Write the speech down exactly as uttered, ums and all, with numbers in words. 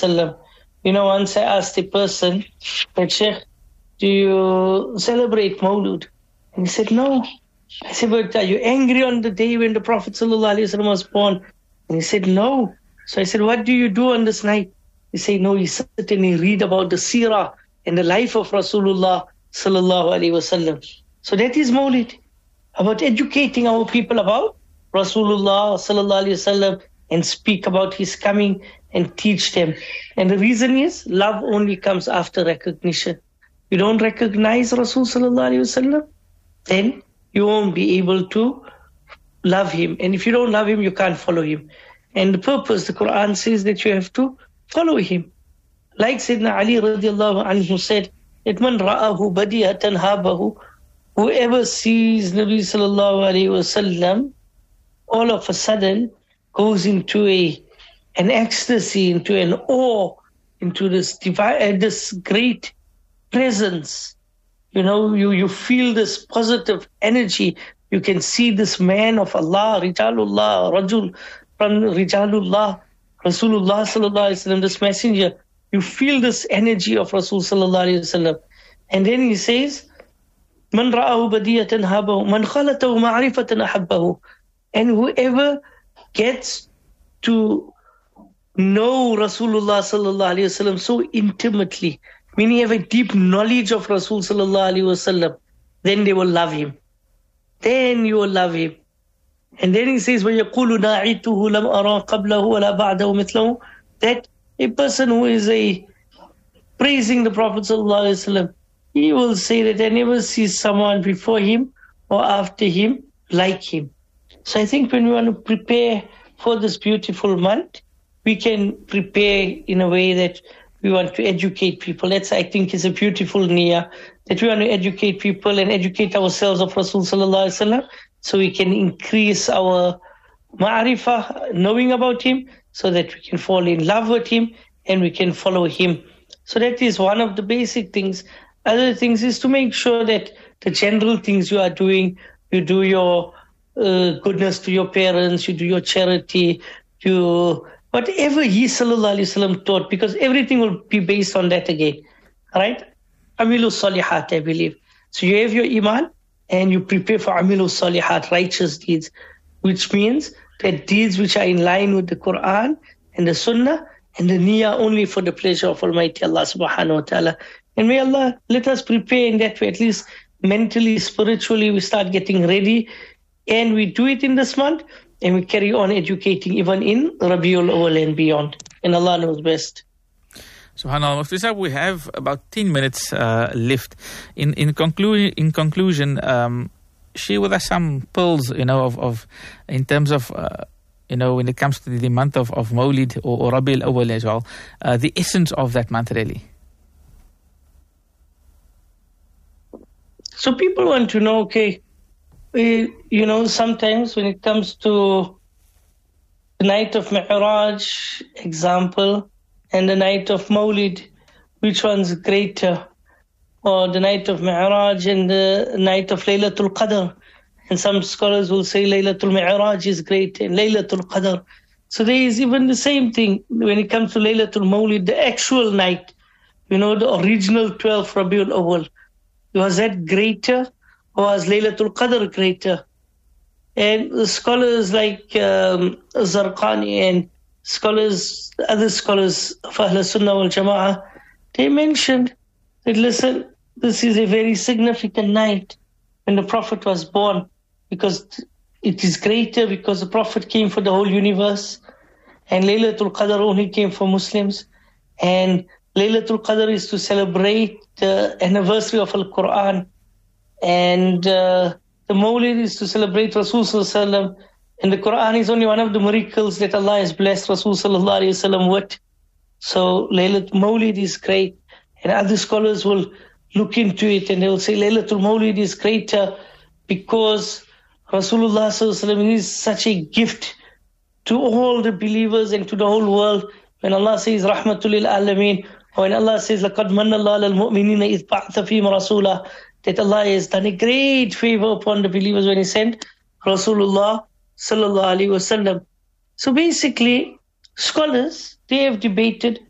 wasallam. You know, once I asked a person, that Sheikh, do you celebrate Mawlud? And he said, no. I said, but are you angry on the day when the Prophet sallallahu alaihi wasallam was born? And he said, no. So I said, what do you do on this night? He said, no, you sit and you read about the seerah and the life of Rasulullah sallallahu alaihi wasallam. So that is Mawlid, about educating our people about Rasulullah sallallahu alaihi wasallam and speak about his coming and teach them. And the reason is, love only comes after recognition. You don't recognize Rasul sallallahu alaihi wasallam, then you won't be able to love him. And if you don't love him, you can't follow him. And the purpose, the Quran says that you have to follow him. Like Sayyidina Ali radiallahu anhu said, that man ra'ahu badiyatan habahu, whoever sees Nabi sallallahu alayhi wasallam, all of a sudden goes into a an ecstasy, into an awe, into this divine, this great presence. You know, you, you feel this positive energy. You can see this man of Allah, Rijalullah, Rajul, from Rijalullah, Rasulullah sallallahu alayhi wasallam, this messenger. You feel this energy of Rasul sallallahu alayhi wasallam. And then he says, Man ra'ahu badiyatan habahu, man khalatahu ma'rifatan ahabbahu. And whoever gets to know Rasulullah sallallahu alayhi wasallam so intimately, meaning have a deep knowledge of Rasul sallallahu alayhi wasallam, then they will love him. Then you will love him. And then he says, وَيَقُولُ نَاعِدْتُهُ لَمْ أَرَى قَبْلَهُ وَلَا بَعْدَهُ مِثْلَهُ. That a person who is a praising the Prophet sallallahu alayhi wasallam, he will say that I never see someone before him or after him like him. So I think when we want to prepare for this beautiful month, we can prepare in a way that we want to educate people. That's, I think, is a beautiful niyyah, that we want to educate people and educate ourselves of Rasul sallallahu alaihi wasallam, so we can increase our ma'rifah, knowing about him, so that we can fall in love with him and we can follow him. So that is one of the basic things. Other things is to make sure that the general things you are doing, you do your uh, goodness to your parents, you do your charity, you whatever he sallallahu alaihi wasallam taught, because everything will be based on that again, right? Amilu salihat, I believe. So you have your iman and you prepare for amilu salihat, righteous deeds, which means that deeds which are in line with the Quran and the Sunnah, and the niyyah only for the pleasure of Almighty Allah subhanahu wa ta'ala. And may Allah let us prepare in that way, at least mentally, spiritually, we start getting ready, and we do it in this month, and we carry on educating even in Rabiul Awwal and beyond. And Allah knows best. SubhanAllah. Mufti Sahib, we have about ten minutes uh, left. In in, conclu- in conclusion, um, share with us some pearls, you know, of, of in terms of, uh, you know, when it comes to the month of, of Mawlid or, or Rabiul Awwal as well, uh, the essence of that month really. So people want to know, okay, we, you know, sometimes when it comes to the night of Mi'raj, example, and the night of Mawlid, which one's greater? Or the night of Mi'raj and the night of Laylatul Qadr. And some scholars will say Laylatul Mi'raj is great and Laylatul Qadr. So there is even the same thing when it comes to Laylatul Mawlid, the actual night, you know, the original twelfth Rabiul Awwal. Was that greater or was Laylatul Qadr greater? And the scholars like um, Zarqani and scholars, other scholars of Ahl Sunnah wal Jama'ah, they mentioned that, listen, this is a very significant night when the Prophet was born, because it is greater because the Prophet came for the whole universe, and Laylatul Qadr only came for Muslims. And Laylatul Qadr is to celebrate the anniversary of Al-Quran, and uh, the Mawlid is to celebrate Rasul Sallallahu Alaihi Wasallam, and the Quran is only one of the miracles that Allah has blessed Rasul Sallallahu Alaihi Wasallam with. So Laylatul Mawlid is great, and other scholars will look into it and they will say Laylatul Mawlid is greater because Rasulullah Sallallahu Alaihi Wasallam is such a gift to all the believers and to the whole world. When Allah says Rahmatul lil Alameen, or when Allah says لَقَدْ مَنَّ اللَّهُ عَلَى الْمُؤْمِنِينَ إِذْ بَعَثَ فِيهِمْ رَسُولًا, that Allah has done a great favor upon the believers when He sent Rasulullah Sallallahu Alaihi Wasallam. So basically, scholars, they have debated